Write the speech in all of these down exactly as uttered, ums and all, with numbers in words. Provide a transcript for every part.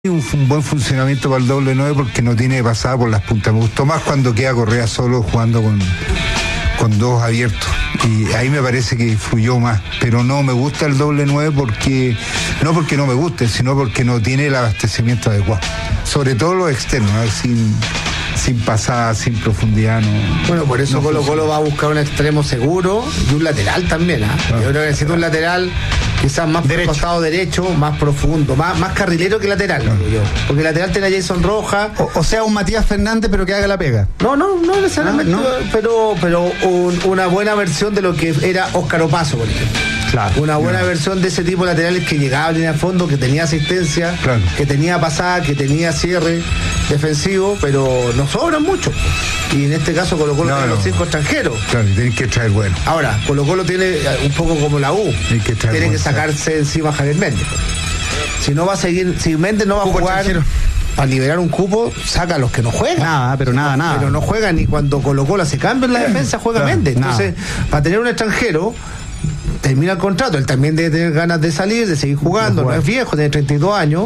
Un, un buen funcionamiento para el doble nueve porque no tiene pasada por las puntas. Me gustó más cuando queda Correa solo jugando con, con dos abiertos. Y ahí me parece que fluyó más. Pero no me gusta el doble nueve porque, no porque no me guste, sino porque no tiene el abastecimiento adecuado. Sobre todo los externos, ¿no? sin, sin pasada, sin profundidad. No, bueno, por eso no Colo Colo va a buscar un extremo seguro y un lateral también. ¿eh? Claro. Yo creo que necesita un lateral quizás más por el costado derecho, más profundo, más, más carrilero que lateral, no. yo. Porque lateral tiene a Jason Rojas. O, o sea, un Matías Fernández, pero que haga la pega. No, no, no necesariamente, no, no. pero, pero un, una buena versión de lo que era Óscar Opaso, por ejemplo. Claro, una buena claro. versión de ese tipo de laterales que llegaba a línea de fondo, que tenía asistencia, claro. que tenía pasada, que tenía cierre defensivo, pero no sobran mucho. Y en este caso Colo Colo no, tiene no. los cinco extranjeros. Claro, y tienen que traer bueno. Ahora, Colo Colo tiene un poco como la U. Tiene que, tiene bueno, que sacarse claro. encima a Javier Méndez. Si no va a seguir, si Méndez no va cupo a jugar extranjero. Para liberar un cupo, saca a los que no juegan. Nada, pero nada, nada. Pero no juegan y cuando Colo Colo se cambia en la defensa, juega claro, Méndez. Entonces, nada. para tener un extranjero, termina el contrato, él también debe tener ganas de salir, de seguir jugando, no es viejo, tiene treinta y dos años,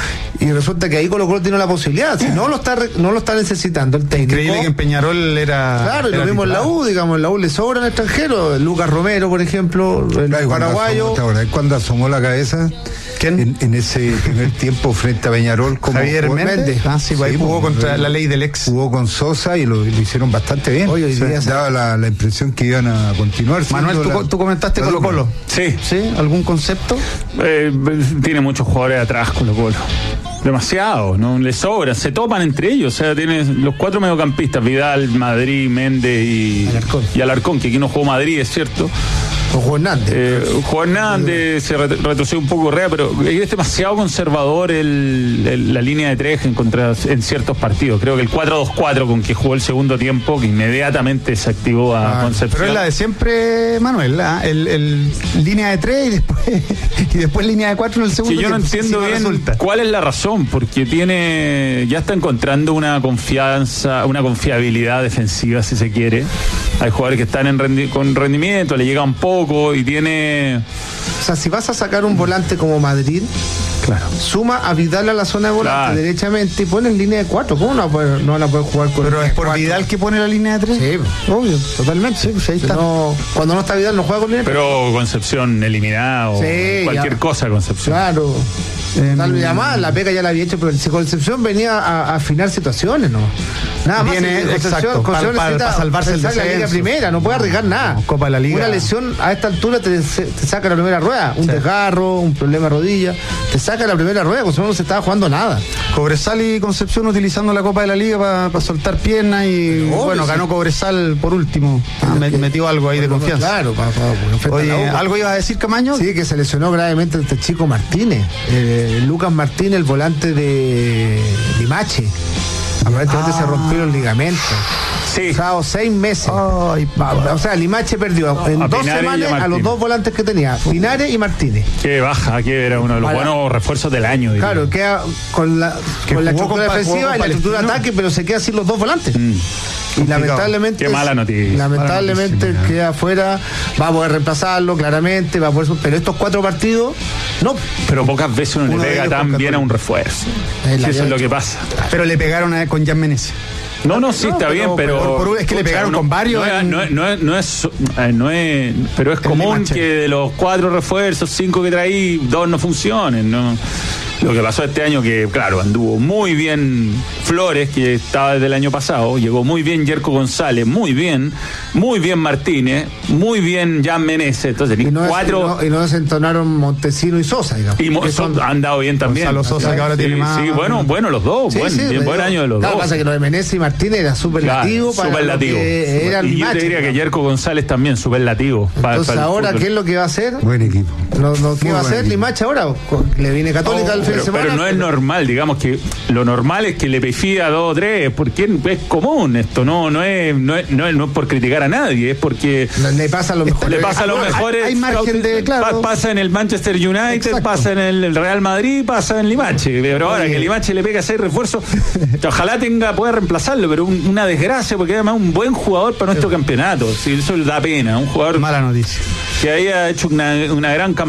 y resulta que ahí Colo Colo tiene la posibilidad, si no lo está no lo está necesitando el técnico. Increíble que en Peñarol era... Claro, y era lo mismo en la U, digamos, en la U le sobran extranjeros, Lucas Romero, por ejemplo, el claro, paraguayo. Cuando asomó, cuando asomó la cabeza... En, en ese primer tiempo frente a Peñarol como Javier jugó, Méndez ah, sí, sí, jugó contra la ley del ex, jugó con Sosa y lo, lo hicieron bastante bien. Oye, o sea, daba la, la impresión que iban a continuar. Manuel, tú, la, tú comentaste Colo Colo. Sí. ¿Sí? ¿Algún concepto? Eh, tiene muchos jugadores atrás Colo Colo. Demasiado, no le sobra, se topan entre ellos, o sea, tienes los cuatro mediocampistas, Vidal, Madrid, Méndez y Alarcón, y Alarcón que aquí no jugó Madrid, es cierto. O Juan Hernández. Eh, Juan Hernández se retrocede un poco Correa, pero es demasiado conservador el, el, la línea de tres en, contra, en ciertos partidos. Creo que el cuatro dos cuatro con que jugó el segundo tiempo, que inmediatamente se activó a ah, Concepción. Pero es la de siempre, Manuel, ¿eh? el, el línea de tres y después y después línea de cuatro en el segundo sí, yo tiempo. no entiendo bien resulta. cuál es la razón, porque tiene ya está encontrando una confianza, una confiabilidad defensiva, si se quiere. Hay jugadores que están en rendi- con rendimiento, le llegan poco y tiene... O sea, si vas a sacar un volante como Madrid, claro, suma a Vidal a la zona de volante claro. derechamente y pones línea de cuatro. ¿Cómo no, puede, no la puedes jugar con Pero es por cuatro? Vidal que pone la línea de tres. Sí, obvio, totalmente. Sí, pues ahí está. No, cuando no está Vidal no juega con línea de Pero tres. Concepción eliminada o sí, cualquier ya. cosa Concepción. Claro. Eh, Tal vez además la pega ya la había hecho, pero si Concepción venía a, a afinar situaciones, ¿no? Nada más. Viene, Concepción, exacto, Concepción para, para, para salvarse el descenso. La Liga Primera, no puede arriesgar nada. No, Copa de la Liga. Una lesión a esta altura te, te saca la primera rueda, un sí. desgarro, un problema de rodilla, te saca la primera rueda, Concepción no se estaba jugando nada. Cobresal y Concepción utilizando la Copa de la Liga para pa soltar piernas y obvio, bueno, sí. ganó Cobresal por último. Ah, me, metió algo ahí de confianza. Claro, para, para, Oye, ¿algo ibas a decir, Camaño? Sí, que se lesionó gravemente este chico Martínez, eh, Lucas Martínez, el volante de Limache. Aparentemente ah. se rompió los ligamentos. Sí. O sea, seis meses. Ay, o sea, Limache perdió en a dos Pinares semanas a los dos volantes que tenía, Pinares y Martínez. Qué baja, que era uno de los Para, buenos refuerzos del año. Digamos. Claro, queda con la, con la estructura con, defensiva y la estructura de ataque, pero se queda sin los dos volantes. Mm. Y lamentablemente, qué mala noticia. Lamentablemente mala noticia, queda afuera, va a poder reemplazarlo claramente, va a poder, pero estos cuatro partidos, no. Pero pocas veces uno, uno le pega tan bien a un refuerzo. Es sí, eso es lo que pasa. Pero le pegaron a, con Jan Menezes. No, no, sí, no, está pero, bien, pero... Por, por, es que le pegaron no, con varios... No es, no, es, no, es, no, es, no es... Pero es común que de los cuatro refuerzos, cinco que traí, dos no funcionen, ¿no? Lo que pasó este año que, claro, anduvo muy bien Flores, que estaba desde el año pasado, llegó muy bien Yerko González, muy bien, muy bien Martínez, muy bien Jan Menezes, entonces y no cuatro... Es, y, no, y no desentonaron Montesino y Sosa, digamos. Y Mo, son, han dado bien también. Gonzalo Sosa, que ahora sí, tiene más... Sí, bueno, bueno los dos, sí, buen, sí, bien, buen año de los claro, dos. Pasa que lo de Menezes y Martínez era superlativo claro, para superlativo. Que era y yo te diría que Yerko González también, superlativo. Entonces para, para ahora, fútbol. ¿qué es lo que va a hacer? Buen equipo. Lo, lo, ¿Qué muy va a hacer Limache ahora? Le viene Católica al oh, fin de semana. Pero no es normal, digamos que lo normal es que le pifía a dos o tres, porque es común esto, no no es no es, no es, no es por criticar a nadie, es porque le, le pasa a los mejores. Le pasa a los mejores. Hay, hay margen de, claro. Pasa en el Manchester United, exacto. Pasa en el Real Madrid, pasa en Limache, pero ahora Oye. que Limache le pega seis refuerzos, ojalá tenga pueda reemplazarlo, pero un, una desgracia porque además un buen jugador para nuestro sí. campeonato, sí, eso da pena, un jugador mala noticia que haya hecho una, una gran campaña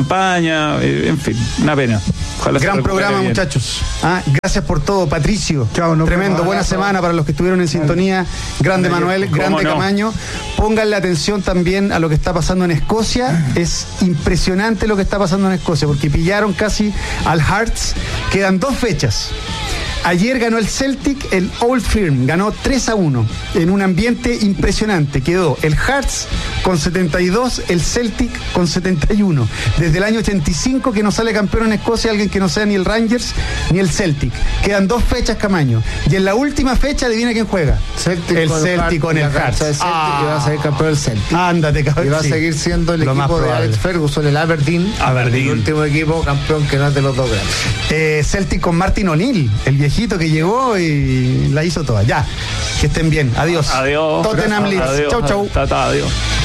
campaña, eh, en fin, una pena. Ojalá. Gran programa, bien. Muchachos. Ah, gracias por todo, Patricio. Chao, no Tremendo, buena semana para los que estuvieron en sintonía. Grande Manuel, grande no? Camaño. Pónganle atención también a lo que está pasando en Escocia. Es impresionante lo que está pasando en Escocia, porque pillaron casi al Hearts. Quedan dos fechas. Ayer ganó el Celtic, el Old Firm, ganó tres a uno en un ambiente impresionante. Quedó el Hearts con setenta y dos, el Celtic con setenta y uno. Desde el año ochenta y cinco que no sale campeón en Escocia alguien que no sea ni el Rangers ni el Celtic. Quedan dos fechas, Camaño. Y en la última fecha, adivina quién juega. Celtic el con Celtic con el Hearts. El ah, y va a ser campeón el Celtic. Ándate, cabrón. Y va a seguir siendo el Lo equipo de Alex Ferguson, el Aberdeen. Aberdeen. El último equipo campeón que no es de los dos grandes. Eh, Celtic con Martin O'Neill, el viejito que llegó y la hizo toda. Ya, que estén bien. Adiós. Adiós. Tottenham Leeds. Chau, chau. Tata, adiós.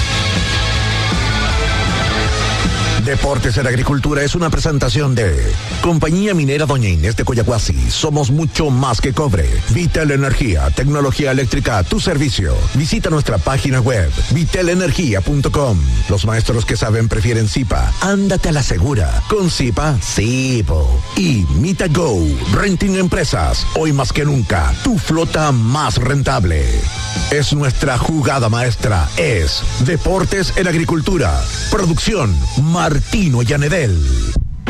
Deportes en Agricultura es una presentación de Compañía Minera Doña Inés de Coyahuasi. Somos mucho más que cobre. Vitel Energía, tecnología eléctrica a tu servicio. Visita nuestra página web, vitel energía punto com. Los maestros que saben prefieren Zipa. Ándate a la segura. Con Zipa, sí, po. Y MitaGo, Renting Empresas. Hoy más que nunca, tu flota más rentable. Es nuestra jugada maestra. Es Deportes en Agricultura. Producción, Martino Llanedel.